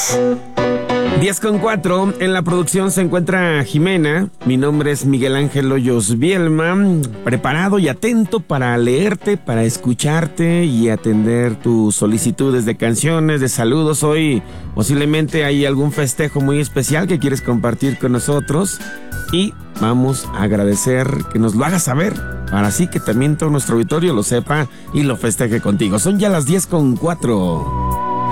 10:04, en la producción se encuentra Jimena. Mi nombre es Miguel Ángel Hoyos Bielma, preparado y atento para leerte, para escucharte y atender tus solicitudes de canciones, de saludos. Hoy posiblemente hay algún festejo muy especial que quieres compartir con nosotros y vamos a agradecer que nos lo hagas saber, para así que también todo nuestro auditorio lo sepa y lo festeje contigo. Son ya las 10:04.